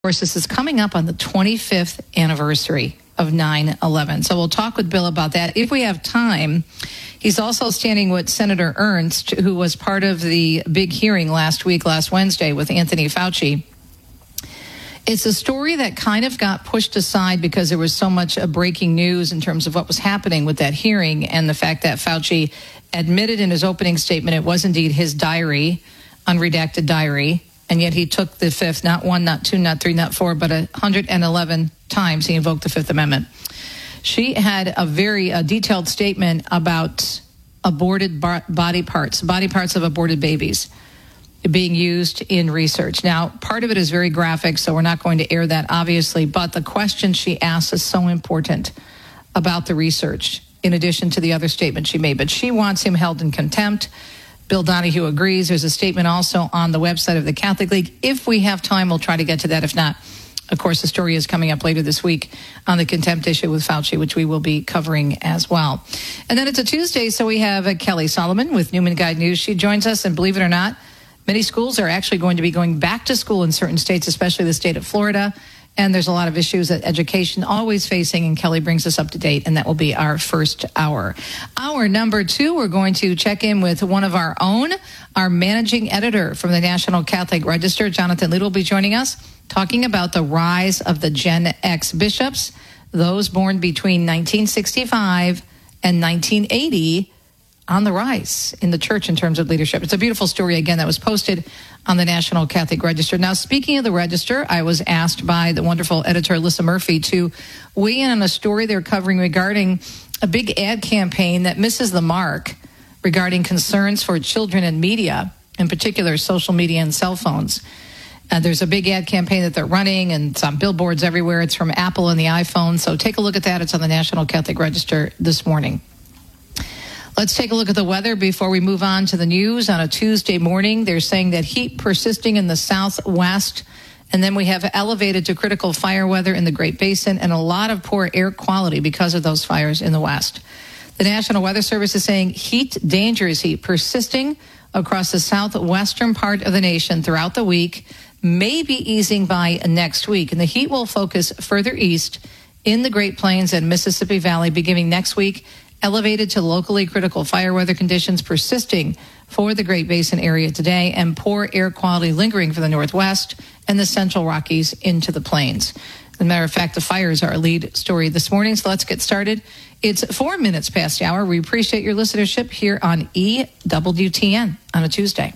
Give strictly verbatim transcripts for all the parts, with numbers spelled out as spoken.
Of course, this is coming up on the twenty-fifth anniversary of nine eleven. So we'll talk with Bill about that if we have time. He's also standing with Senator Ernst, who was part of the big hearing last week, last Wednesday, with Anthony Fauci. It's a story that kind of got pushed aside because there was so much uh, breaking news in terms of what was happening with that hearing, and the fact that Fauci admitted in his opening statement it was indeed his diary, unredacted diary. And yet he took the fifth, not one, not two, not three, not four, but one hundred eleven times he invoked the Fifth Amendment. She had a very uh, detailed statement about aborted bar- body parts, body parts of aborted babies being used in research. Now, part of it is very graphic, so we're not going to air that, obviously. But the question she asked is so important about the research, in addition to the other statement she made. But she wants him held in contempt. Bill Donahue agrees. There's a statement also on the website of the Catholic League. If we have time, we'll try to get to that. If not, of course, the story is coming up later this week on the contempt issue with Fauci, which we will be covering as well. And then it's a Tuesday, so we have uh, Kelly Solomon with Newman Guide News. She joins us, and believe it or not, many schools are actually going to be going back to school in certain states, especially the state of Florida. And there's a lot of issues that education always facing, and Kelly brings us up to date, and that will be our first hour. Hour number two, we're going to check in with one of our own, our managing editor from the National Catholic Register, Jonathan Lied, will be joining us, talking about the rise of the Gen X bishops, those born between nineteen sixty-five and nineteen eighty, on the rise in the church in terms of leadership. It's a beautiful story, again, that was posted on the National Catholic Register. Now, speaking of the Register, I was asked by the wonderful editor, Alyssa Murphy, to weigh in on a story they're covering regarding a big ad campaign that misses the mark regarding concerns for children and media, in particular social media and cell phones. Uh, there's a big ad campaign that they're running, and it's on billboards everywhere. It's from Apple and the iPhone. So take a look at that. It's on the National Catholic Register this morning. Let's take a look at the weather before we move on to the news. On a Tuesday morning, they're saying that heat persisting in the southwest, and then we have elevated to critical fire weather in the Great Basin and a lot of poor air quality because of those fires in the west. The National Weather Service is saying heat, dangerous heat, persisting across the southwestern part of the nation throughout the week, maybe easing by next week. And the heat will focus further east in the Great Plains and Mississippi Valley beginning next week, elevated to locally critical fire weather conditions persisting for the Great Basin area today, and poor air quality lingering for the Northwest and the Central Rockies into the plains. As a matter of fact, the fires are our lead story this morning, so let's get started. It's four minutes past the hour. We appreciate your listenership here on E W T N on a Tuesday.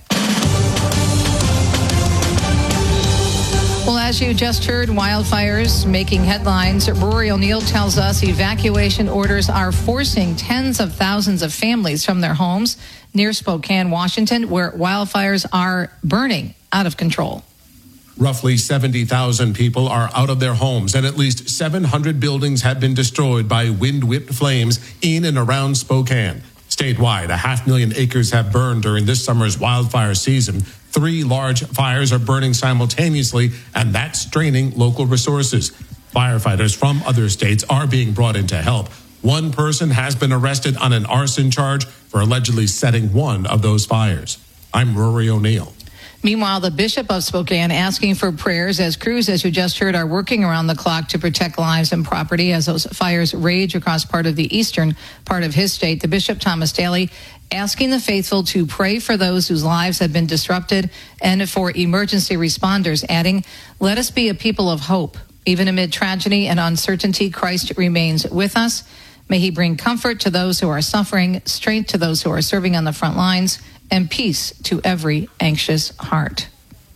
Well, as you just heard, wildfires making headlines. Rory O'Neill tells us evacuation orders are forcing tens of thousands of families from their homes near Spokane, Washington, where wildfires are burning out of control. Roughly seventy thousand people are out of their homes, and at least seven hundred buildings have been destroyed by wind-whipped flames in and around Spokane. Statewide, a half million acres have burned during this summer's wildfire season. Three large fires are burning simultaneously, and that's straining local resources. Firefighters from other states are being brought in to help. One person has been arrested on an arson charge for allegedly setting one of those fires. I'm Rory O'Neill. Meanwhile, the Bishop of Spokane asking for prayers as crews, as you just heard, are working around the clock to protect lives and property as those fires rage across part of the eastern part of his state. The Bishop, Thomas Daly, asking the faithful to pray for those whose lives have been disrupted and for emergency responders, adding, "Let us be a people of hope. Even amid tragedy and uncertainty, Christ remains with us. May he bring comfort to those who are suffering, strength to those who are serving on the front lines, and peace to every anxious heart."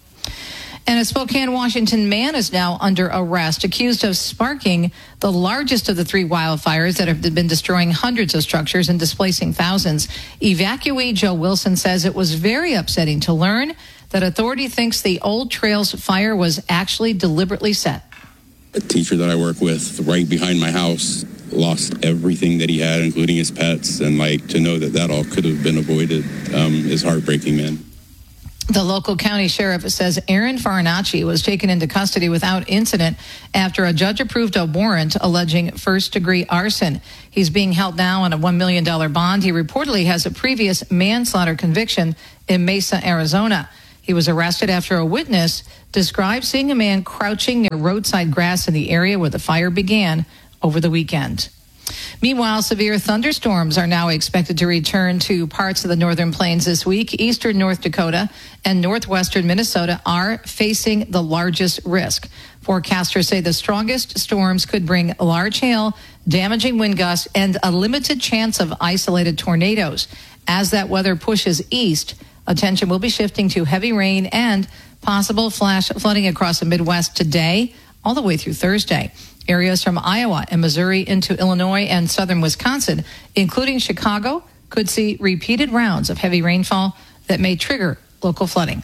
And a Spokane, Washington man is now under arrest, accused of sparking the largest of the three wildfires that have been destroying hundreds of structures and displacing thousands. Evacuee Joe Wilson says it was very upsetting to learn that authority thinks the Old Trails fire was actually deliberately set. A teacher that I work with right behind my house lost everything that he had, including his pets, and like to know that that all could have been avoided um, is heartbreaking, man. The local county sheriff says Aaron Farinacci was taken into custody without incident after a judge approved a warrant alleging first-degree arson. He's being held now on a one million dollars bond. He reportedly has a previous manslaughter conviction in Mesa, Arizona. He was arrested after a witness described seeing a man crouching near roadside grass in the area where the fire began over the weekend. Meanwhile, severe thunderstorms are now expected to return to parts of the northern plains this week. Eastern North Dakota and northwestern Minnesota are facing the largest risk. Forecasters say the strongest storms could bring large hail, damaging wind gusts, and a limited chance of isolated tornadoes. As that weather pushes east, attention will be shifting to heavy rain and possible flash flooding across the Midwest today, all the way through Thursday. Areas from Iowa and Missouri into Illinois and southern Wisconsin, including Chicago, could see repeated rounds of heavy rainfall that may trigger local flooding.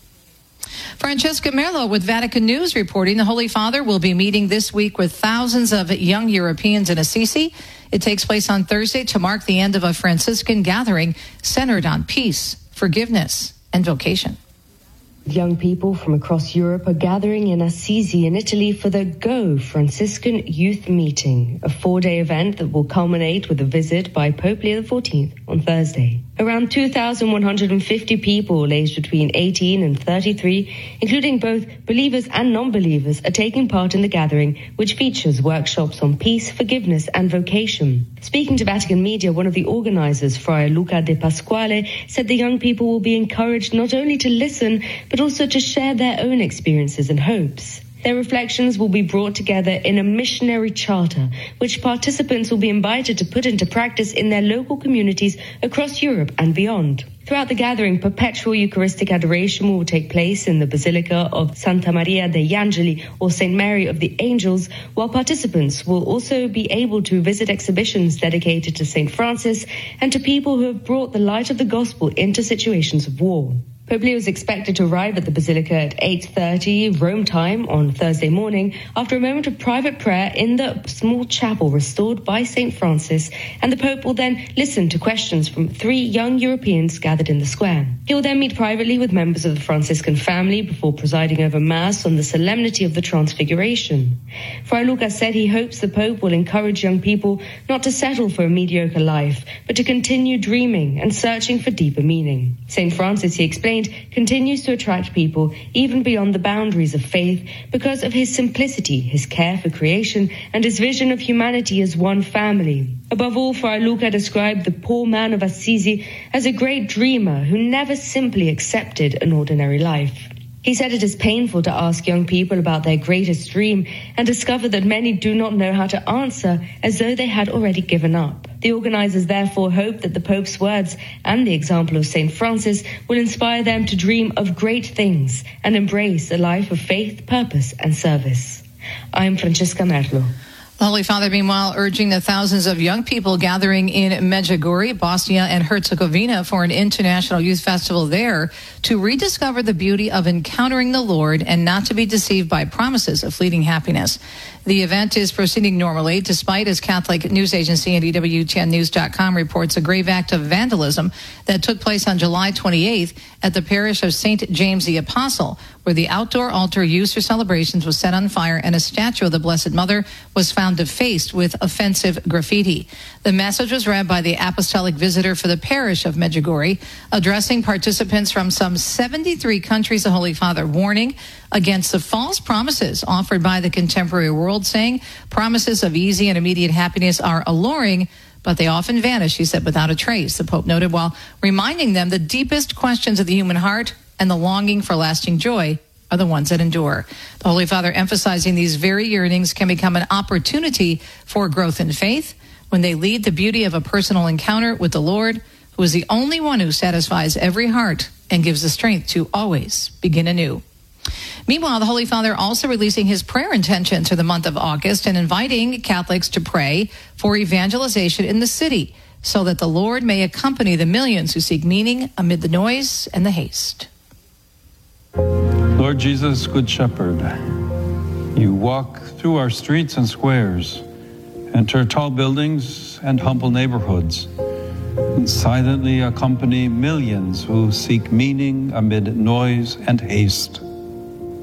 Francesca Merlo with Vatican News reporting the Holy Father will be meeting this week with thousands of young Europeans in Assisi. It takes place on Thursday to mark the end of a Franciscan gathering centered on peace, forgiveness, and vocation. Young people from across Europe are gathering in Assisi in Italy for the Go Franciscan Youth Meeting, a four-day event that will culminate with a visit by Pope Leo the fourteenth on Thursday. Around two thousand one hundred fifty people aged between eighteen and thirty-three, including both believers and non-believers, are taking part in the gathering, which features workshops on peace, forgiveness, and vocation. Speaking to Vatican Media, one of the organizers, Friar Luca De Pasquale, said the young people will be encouraged not only to listen, but also to share their own experiences and hopes. Their reflections will be brought together in a missionary charter, which participants will be invited to put into practice in their local communities across Europe and beyond. Throughout the gathering, perpetual Eucharistic adoration will take place in the Basilica of Santa Maria degli Angeli, or Saint Mary of the Angels, while participants will also be able to visit exhibitions dedicated to Saint Francis and to people who have brought the light of the gospel into situations of war. Pope Leo is expected to arrive at the Basilica at eight thirty Rome time on Thursday morning after a moment of private prayer in the small chapel restored by Saint Francis, and the Pope will then listen to questions from three young Europeans gathered in the square. He will then meet privately with members of the Franciscan family before presiding over Mass on the solemnity of the Transfiguration. Friar Luca said he hopes the Pope will encourage young people not to settle for a mediocre life, but to continue dreaming and searching for deeper meaning. Saint Francis, he explained, continues to attract people even beyond the boundaries of faith because of his simplicity, his care for creation, and his vision of humanity as one family. Above all, Friar Luca described the poor man of Assisi as a great dreamer who never simply accepted an ordinary life. He said it is painful to ask young people about their greatest dream and discover that many do not know how to answer, as though they had already given up. The organizers therefore hope that the Pope's words and the example of Saint Francis will inspire them to dream of great things and embrace a life of faith, purpose, and service. I'm Francesca Merlo. The Holy Father, meanwhile, urging the thousands of young people gathering in Medjugorje, Bosnia and Herzegovina for an international youth festival there to rediscover the beauty of encountering the Lord and not to be deceived by promises of fleeting happiness. The event is proceeding normally, despite, as Catholic news agency and E W T N news dot com reports, a grave act of vandalism that took place on July twenty-eighth at the parish of Saint James the Apostle, where the outdoor altar used for celebrations was set on fire and a statue of the Blessed Mother was found defaced with offensive graffiti. The message was read by the apostolic visitor for the parish of Medjugorje, addressing participants from some seventy-three countries. The Holy Father warning against the false promises offered by the contemporary world, saying promises of easy and immediate happiness are alluring, but they often vanish, he said, without a trace, the Pope noted, while reminding them the deepest questions of the human heart and the longing for lasting joy are the ones that endure. The Holy Father emphasizing these very yearnings can become an opportunity for growth in faith when they lead the beauty of a personal encounter with the Lord, who is the only one who satisfies every heart and gives the strength to always begin anew. Meanwhile, the Holy Father also releasing his prayer intentions for the month of August and inviting Catholics to pray for evangelization in the city so that the Lord may accompany the millions who seek meaning amid the noise and the haste. Lord Jesus, Good Shepherd, you walk through our streets and squares, enter tall buildings and humble neighborhoods, and silently accompany millions who seek meaning amid noise and haste.